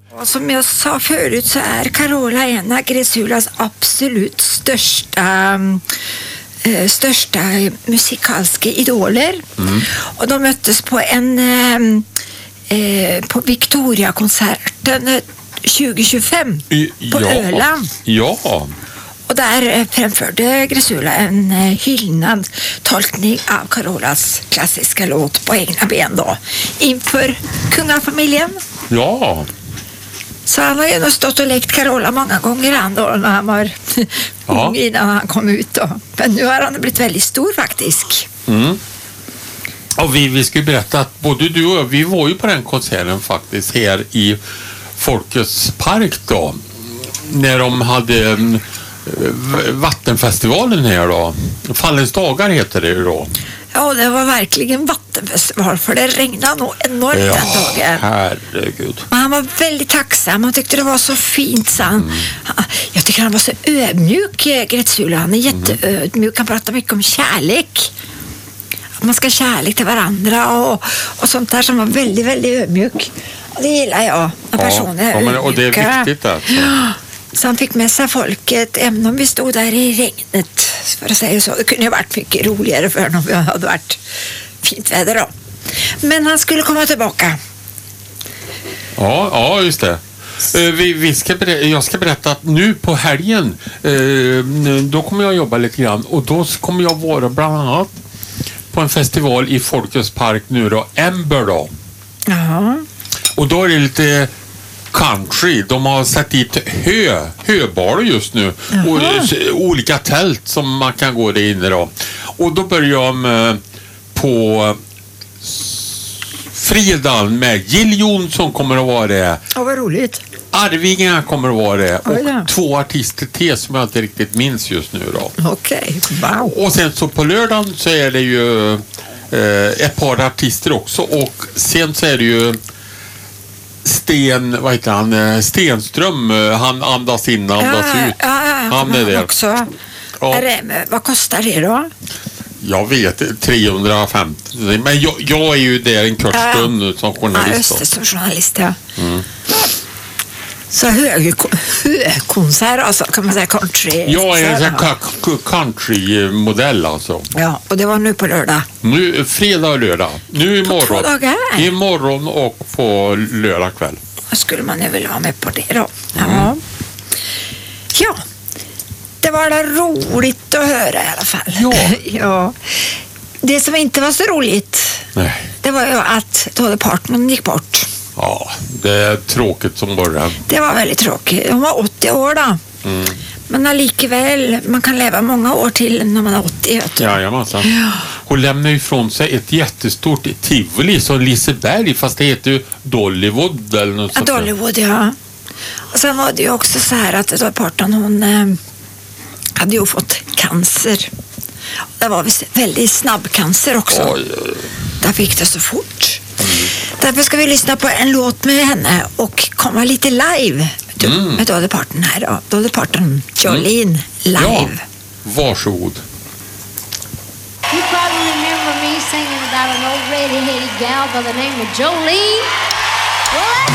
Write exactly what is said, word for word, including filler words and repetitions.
Och som jag sa förut så är Carola en av Gräsulas absolut största äh, största musikalska idoler. Mm. Och de möttes på en äh, på Victoria-konserten tjugo tjugofem I, på ja, Öland. Ja. Och där framförde Gräsula en hyllnad tolkning av Carolas klassiska låt På egna ben då, inför kungafamiljen. Ja. Så han har ju nog stått och lekt Carola många gånger han då, när han var ja. ung innan han kom ut då. Men nu har han blivit väldigt stor faktiskt. Mm. Och vi, vi ska ju berätta att både du och jag, vi var ju på den konserten faktiskt här i Folkets park då. När de hade vattenfestivalen här då. Fallens dagar heter det ju då. Ja, det var verkligen vattenfestival för det regnade nog enormt ja, den dagen. Herregud. Men han var väldigt tacksam. Han tyckte det var så fint. Så han, mm. Jag tycker han var så ödmjuk, Gräsula. Han är jätteödmjuk. Han pratar mycket om kärlek. Att man ska ha kärlek till varandra och, och sånt där som var väldigt, väldigt ödmjuk. Och det gillar jag. När personer är ja, men, och det är viktigt alltså. Ja. Så han fick med sig folket, även om vi stod där i regnet, för att säga så. Det kunde ju varit mycket roligare för honom om det hade varit fint väder då. Men han skulle komma tillbaka. Ja, ja just det. Vi, vi ska berätta, jag ska berätta att nu på helgen, då kommer jag jobba lite grann. Och då kommer jag vara bland annat på en festival i Folkets park nu då, Ember då. Ja. Och då är det lite country. De har satt dit hö, höbalar just nu. Och, olika tält som man kan gå där inne då. Och då börjar de på fredagen med Jill Johnson kommer att vara det. Ja, vad roligt. Arvingarna kommer att vara det. Och ja. två artister till som jag inte riktigt minns just nu då. Okej, okay. Wow. Och sen så på lördagen så är det ju eh, ett par artister också. Och sen så är det ju Sten, vad heter han? Stenström, han andas in, andas ja, ut. Ja, ja, han är där. Också. Ja. Är det, vad kostar det då? Jag vet, trehundrafemtio. Men jag, jag är ju där en kort ja. stund som journalist. Ja, just det, som journalist, ja. Mm. Så hög, högkonsert, alltså, kan man säga country? Ja, en country-modell alltså. Ja, och det var nu på lördag. Nu, fredag och lördag. Nu imorgon. På två dagar? Imorgon och på lördag kväll. Då skulle man ju vilja vara med på det då. Ja. Mm. Ja. Det var det roligt att höra i alla fall. Ja. ja. Det som inte var så roligt, Nej. det var ju att Dolly Parton gick bort. Ja, det är tråkigt som början. Det var väldigt tråkigt. Hon var åttio år då. Mm. Men likväl, man kan leva många år till när man är åttio. Jajamensan. Ja. Hon lämnar ifrån sig ett jättestort tivoli som Liseberg, fast det heter ju Dollywood eller något sånt. Ja, Dollywood, ja. Och sen var det ju också så här att Dolly Parton, hon eh, hade ju fått cancer. Det var väldigt snabb cancer också. Oj. Där fick det så fort. Mm. Därför ska vi lyssna på en låt med henne och komma lite live mm. med Dolly Parton här då. Dolly Parton, Jolene, mm. live. Ja, varsågod. You probably remember me singing about an old red-headed gal by the name of Jolene. Well,